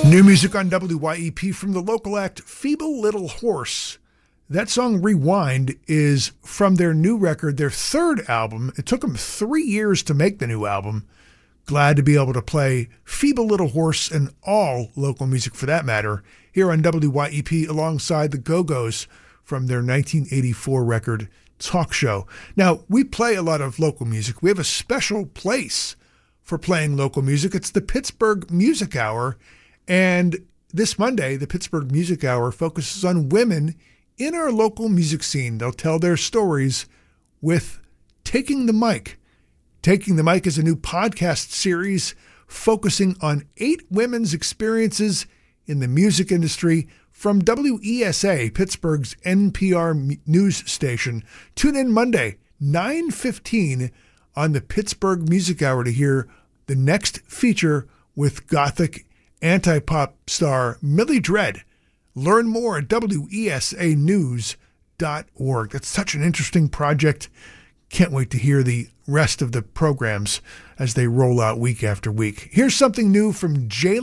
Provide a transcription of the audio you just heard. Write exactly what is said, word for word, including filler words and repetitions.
New music on W Y E P from the local act Feeble Little Horse. That song, Rewind, is from their new record, their third album. It took them three years to make the new album. Glad to be able to play Feeble Little Horse and all local music for that matter here on W Y E P alongside the Go-Go's from their nineteen eighty-four record Talk Show. Now, we play a lot of local music. We have a special place for playing local music. It's the Pittsburgh Music Hour. And this Monday, the Pittsburgh Music Hour focuses on women in our local music scene. They'll tell their stories with Taking the Mic. Taking the Mic is a new podcast series focusing on eight women's experiences in the music industry from W E S A, Pittsburgh's N P R news station. Tune in Monday, nine fifteen on the Pittsburgh Music Hour to hear the next feature with Gothic anti-pop star Millie Dredd. Learn more at W E S A news dot org. That's such an interesting project. Can't wait to hear the rest of the programs as they roll out week after week. Here's something new from Jay